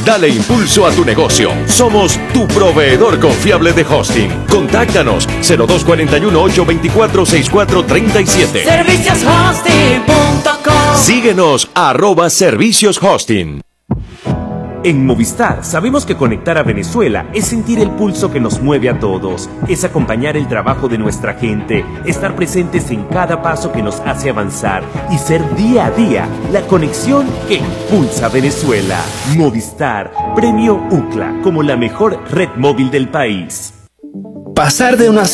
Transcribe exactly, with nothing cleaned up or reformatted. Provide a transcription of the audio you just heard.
Dale impulso a tu negocio. Somos tu proveedor confiable de hosting. Contáctanos cero dos cuatro uno, ocho dos cuatro, seis cuatro tres siete. servicios hosting punto com. Síguenos arroba Servicios Hosting. En Movistar sabemos que conectar a Venezuela es sentir el pulso que nos mueve a todos, es acompañar el trabajo de nuestra gente, estar presentes en cada paso que nos hace avanzar y ser día a día la conexión que impulsa a Venezuela. Movistar, premio U C L A como la mejor red móvil del país. Pasar de una